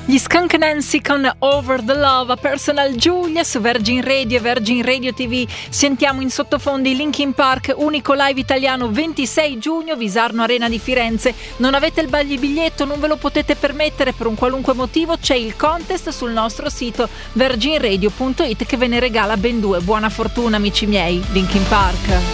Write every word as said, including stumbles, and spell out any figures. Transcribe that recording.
Gli Skunk Nancy con Over the Love a Personal Giulia su Virgin Radio e Virgin Radio ti vu. Sentiamo in sottofondo i Linkin Park, unico live italiano ventisei giugno, Visarno Arena di Firenze. Non avete il biglietto, non ve lo potete permettere per un qualunque motivo, c'è il contest sul nostro sito virgin radio punto it che ve ne regala ben due. Buona fortuna amici miei, Linkin Park.